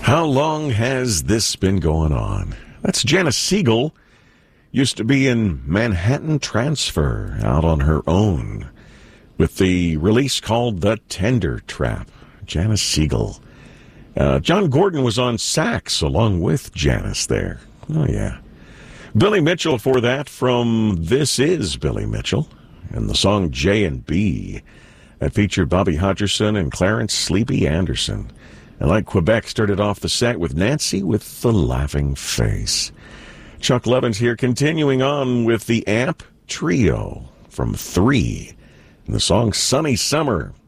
How long has this been going on? That's Janice Siegel. Used to be in Manhattan Transfer, out on her own, with the release called The Tender Trap. Janice Siegel. John Gordon was on sax along with Janice there. Oh, yeah. Billy Mitchell for that from This Is Billy Mitchell, and the song J and B. That featured Bobby Hutcherson and Clarence Sleepy Anderson. And like Quebec, started off the set with Nancy with the Laughing Face. Chuck Levins here, continuing on with the Amp Trio from 3. And the song Sunny Summer.